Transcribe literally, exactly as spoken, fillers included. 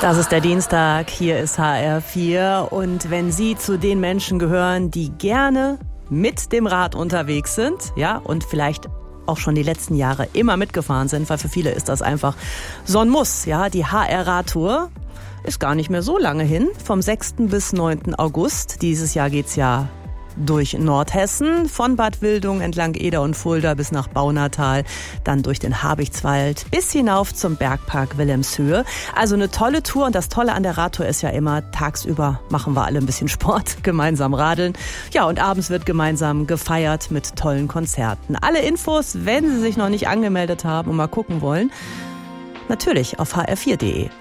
Das ist der Dienstag, hier ist H R vier und wenn Sie zu den Menschen gehören, die gerne mit dem Rad unterwegs sind, ja, und vielleicht auch schon die letzten Jahre immer mitgefahren sind, weil für viele ist das einfach so ein Muss, ja, die H R-Radtour ist gar nicht mehr so lange hin, vom sechsten bis neunten August. Dieses Jahr geht's ja durch Nordhessen, von Bad Wildung entlang Eder und Fulda bis nach Baunatal, dann durch den Habichtswald bis hinauf zum Bergpark Wilhelmshöhe. Also eine tolle Tour und das Tolle an der Radtour ist ja immer, tagsüber machen wir alle ein bisschen Sport, gemeinsam radeln. Ja, und abends wird gemeinsam gefeiert mit tollen Konzerten. Alle Infos, wenn Sie sich noch nicht angemeldet haben und mal gucken wollen, natürlich auf h r vier punkt d e.